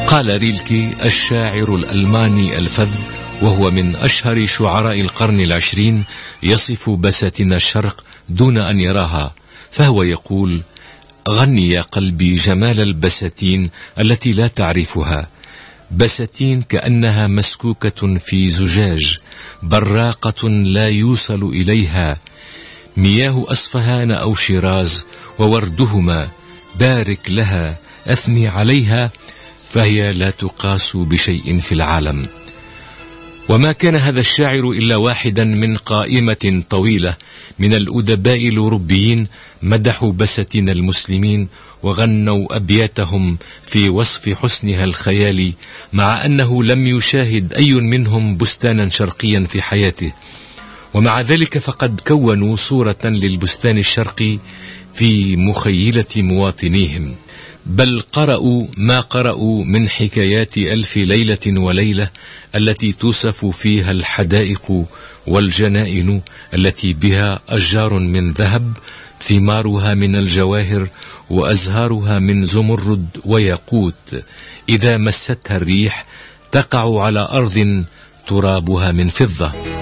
قال ريلكي الشاعر الألماني الفذ، وهو من أشهر شعراء القرن العشرين، يصف بساتين الشرق دون أن يراها، فهو يقول: غني يا قلبي جمال البساتين التي لا تعرفها، بساتين كأنها مسكوكة في زجاج، براقة لا يوصل إليها، مياه أصفهان أو شيراز ووردهما، بارك لها أثني عليها، فهي لا تقاس بشيء في العالم. وما كان هذا الشاعر إلا واحدا من قائمة طويلة من الأدباء الأوروبيين مدحوا بساتين المسلمين وغنوا أبياتهم في وصف حسنها الخيالي، مع أنه لم يشاهد أي منهم بستانا شرقيا في حياته، ومع ذلك فقد كونوا صورة للبستان الشرقي في مخيلة مواطنيهم، بل قرأوا ما قرأوا من حكايات ألف ليلة وليلة التي توصف فيها الحدائق والجنائن التي بها أشجار من ذهب، ثمارها من الجواهر، وأزهارها من زمرد وياقوت، إذا مستها الريح تقع على أرض ترابها من فضة.